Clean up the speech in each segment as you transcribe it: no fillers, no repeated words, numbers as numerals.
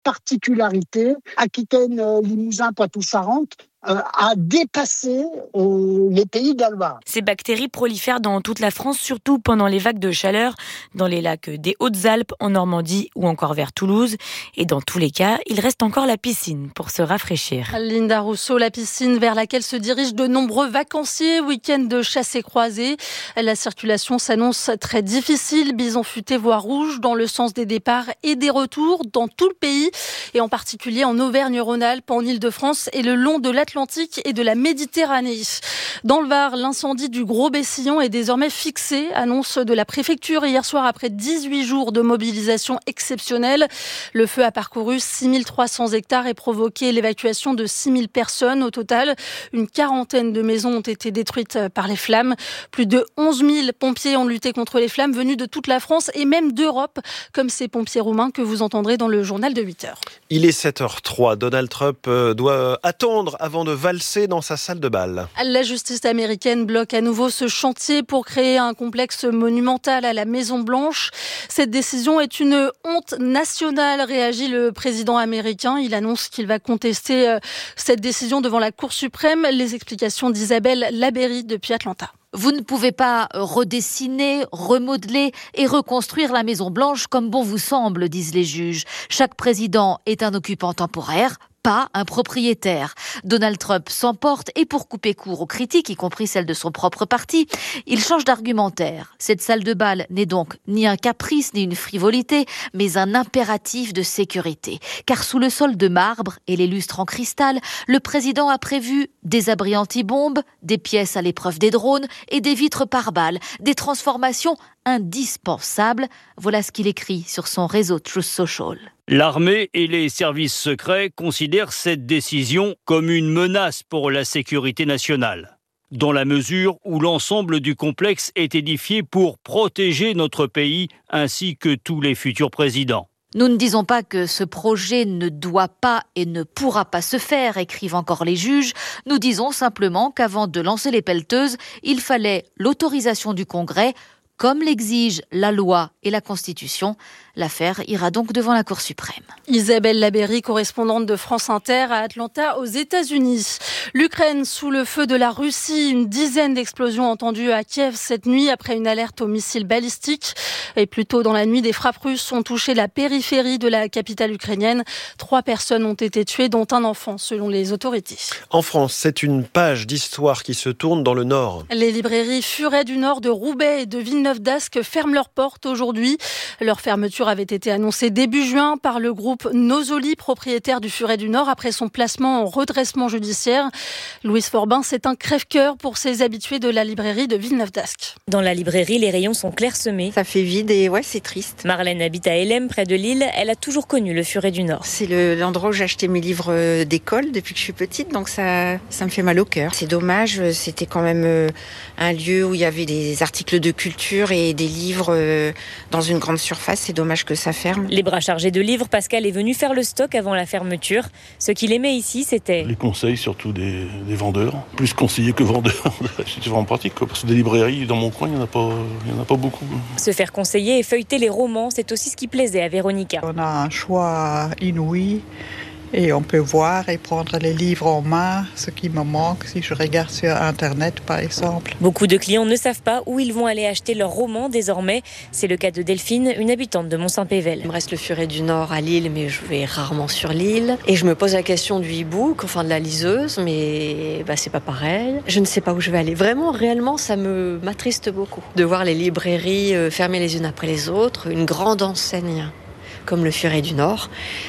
particularité, Aquitaine, Limousin, Poitou-Charentes, a dépassé les pays de la Loire. Ces bactéries prolifèrent dans toute la France, surtout pendant les vagues de chaleur, dans les lacs des Hautes-Alpes, en Normandie ou encore vers Toulouse. Et dans tous les cas, il reste encore la piscine pour se rafraîchir. Linda Rousseau, la piscine vers laquelle se dirigent de nombreux vacanciers, week-end de chasse et croisée. La circulation s'annonce très difficile, bison futé voire rouge, dans le sens des départs et des retours dans tout le pays, et en particulier en Auvergne-Rhône-Alpes, en Île-de-France et le long de l'Atlantique et de la Méditerranée. Dans le Var, l'incendie du Gros Bessillon est désormais fixé, annonce de la préfecture hier soir après 18 jours de mobilisation exceptionnelle. Le feu a parcouru 6300 hectares et provoqué l'évacuation de 6000 personnes. Au total, une quarantaine de maisons ont été détruites par les flammes. Plus de 11 000 pompiers ont lutté contre les flammes venus de toute la France et même d'Europe, comme ces pompiers roumains que vous entendrez dans le journal de 8h. Il est 7h03. Donald Trump doit attendre avant de valser dans sa salle de bal. La justice américaine bloque à nouveau ce chantier pour créer un complexe monumental à la Maison-Blanche. Cette décision est une honte nationale, réagit le président américain. Il annonce qu'il va contester cette décision devant la Cour suprême. Les explications d'Isabelle Labeyrie depuis Atlanta. Vous ne pouvez pas redessiner, remodeler et reconstruire la Maison-Blanche comme bon vous semble, disent les juges. Chaque président est un occupant temporaire, pas un propriétaire. Donald Trump s'emporte et pour couper court aux critiques, y compris celles de son propre parti, il change d'argumentaire. Cette salle de bal n'est donc ni un caprice ni une frivolité, mais un impératif de sécurité. Car sous le sol de marbre et les lustres en cristal, le président a prévu des abris anti-bombes, des pièces à l'épreuve des drones et des vitres par balles, des transformations indispensables. Voilà ce qu'il écrit sur son réseau Truth Social. L'armée et les services secrets considèrent cette décision comme une menace pour la sécurité nationale, dans la mesure où l'ensemble du complexe est édifié pour protéger notre pays ainsi que tous les futurs présidents. Nous ne disons pas que ce projet ne doit pas et ne pourra pas se faire, écrivent encore les juges. Nous disons simplement qu'avant de lancer les pelleteuses, il fallait l'autorisation du Congrès, comme l'exigent la loi et la Constitution. L'affaire ira donc devant la Cour suprême. Isabelle Labeyrie, correspondante de France Inter à Atlanta, aux États-Unis. L'Ukraine sous le feu de la Russie. Une dizaine d'explosions entendues à Kiev cette nuit après une alerte aux missiles balistiques. Et plus tôt dans la nuit, des frappes russes ont touché la périphérie de la capitale ukrainienne. 3 personnes ont été tuées, dont un enfant, selon les autorités. En France, c'est une page d'histoire qui se tourne dans le Nord. Les librairies Furet du Nord de Roubaix et de Villeneuve-d'Ascq ferment leurs portes aujourd'hui. Leur fermeture avait été annoncée début juin par le groupe Nosoli, propriétaire du Furet du Nord, après son placement en redressement judiciaire. Louise Forbin, c'est un crève-cœur pour ses habitués de la librairie de Villeneuve-d'Ascq. Dans la librairie, les rayons sont clairsemés. Ça fait vide et c'est triste. Marlène habite à Hélène, près de Lille. Elle a toujours connu le Furet du Nord. C'est l'endroit où j'ai acheté mes livres d'école depuis que je suis petite, donc ça me fait mal au cœur. C'est dommage, c'était quand même un lieu où il y avait des articles de culture et des livres dans une grande surface. C'est dommage que ça ferme. Les bras chargés de livres, Pascal est venu faire le stock avant la fermeture. Ce qu'il aimait ici, c'était les conseils, surtout des vendeurs. Plus conseillers que vendeurs. C'est vraiment pratique, parce que des librairies, dans mon coin, il n'y en a pas beaucoup. Se faire conseiller et feuilleter les romans, c'est aussi ce qui plaisait à Véronica. On a un choix inouï. Et on peut voir et prendre les livres en main, ce qui me manque si je regarde sur Internet, par exemple. Beaucoup de clients ne savent pas où ils vont aller acheter leurs romans désormais. C'est le cas de Delphine, une habitante de Mont-Saint-Pével. Il me reste le Furet du Nord à Lille, mais je vais rarement sur l'île. Et je me pose la question du e-book, enfin de la liseuse, mais c'est pas pareil. Je ne sais pas où je vais aller. Vraiment, réellement, ça m'attriste beaucoup. De voir les librairies fermer les unes après les autres, une grande enseigne comme le Furet du Nord,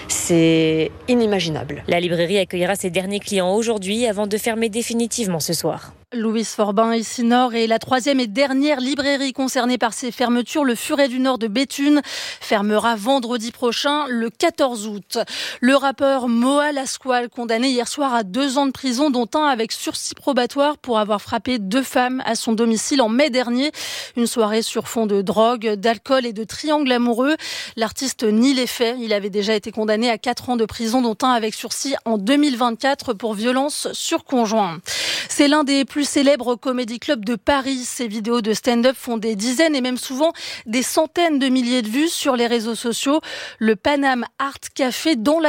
c'est inimaginable. La librairie accueillera ses derniers clients aujourd'hui avant de fermer définitivement ce soir. Louise Forbin, ici Nord, et la 3e et dernière librairie concernée par ces fermetures, le Furet du Nord de Béthune, fermera vendredi prochain, le 14 août. Le rappeur Moa Lasquale, condamné hier soir à 2 ans de prison, dont un avec sursis probatoire pour avoir frappé 2 femmes à son domicile en mai dernier. Une soirée sur fond de drogue, d'alcool et de triangle amoureux. L'artiste nie les faits. Il avait déjà été condamné à 4 ans de prison, dont un avec sursis en 2024 pour violence sur conjoint. C'est l'un des plus célèbres comédie clubs de Paris. Ces vidéos de stand-up font des dizaines et même souvent des centaines de milliers de vues sur les réseaux sociaux. Le Paname Art Café, dont la